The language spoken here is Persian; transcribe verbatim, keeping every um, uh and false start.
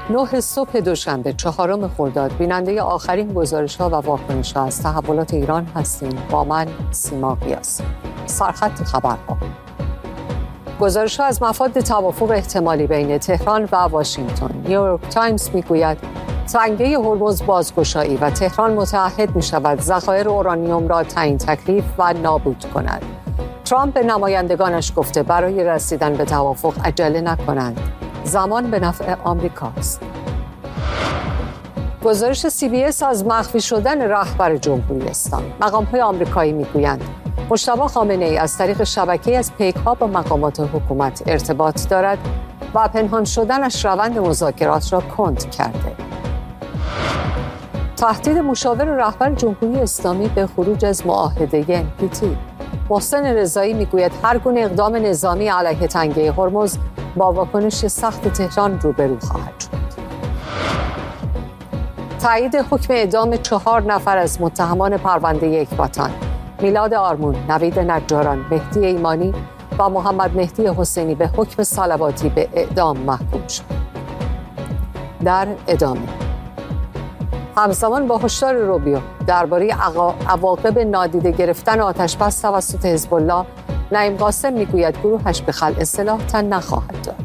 نه صبح دوشنبه چهارم خرداد بیننده آخرین گزارش‌ها و واکنش‌ها از تحولات ایران هستیم. با من سیما قیاسی. سرخط خبرها. گزارش‌ها از مفاد توافق احتمالی بین تهران و واشنگتن. نیویورک تایمز میگوید تنگه هرمز بازگشایی و تهران متعهد می‌شود ذخایر اورانیوم را تعیین تکلیف و نابود کند. ترامپ به نمایندگانش گفته برای رسیدن به توافق عجله نکنند. زمان به نفع آمریکاست. گزارش سی بی اس از مخفی شدن رهبر جمهوری اسلامی. مقام‌های آمریکایی میگویند مجتبی خامنه‌ای از طریق شبکه‌ای از پیک‌ها با مقامات حکومت ارتباط دارد و پنهان شدنش روند مذاکرات را کند کرده. تهدید مشاور رهبر جمهوری اسلامی به خروج از معاهده ان پی تی. محسن رضایی میگوید هر گونه اقدام نظامی علیه تنگه هرمز با واکنش سخت تهران روبرو خواهد شد. تایید حکم اعدام چهار نفر از متهمان پرونده یکباتان. میلاد آرمون، نوید نجاران، مهدی ایمانی و محمد مهدی حسینی به حکم صلواتی به اعدام محکوم شد. در ادامه همزمان با هشدار روبیو درباره عواقب نادیده گرفتن آتش‌بس توسط حزب الله، نعیم قاسم میگوید گروهش به خلع سلاح تن نخواهد داد.